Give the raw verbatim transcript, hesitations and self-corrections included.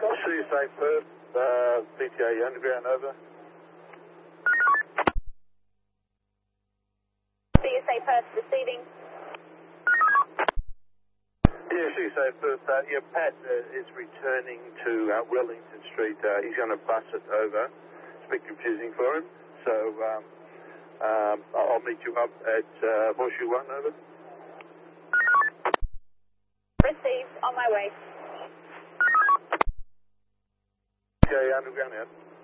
See you safe, Perth. Uh, P T A Underground, over. C S A Perth receiving. Yeah, see you safe, Perth. Uh, yeah, Pat uh, is returning to uh, Wellington Street. Uh, he's going to bus it over. It's a bit confusing for him. So um, um, I'll meet you up at uh, Horseshoe one, over. Received, on my way. P T A Underground, out.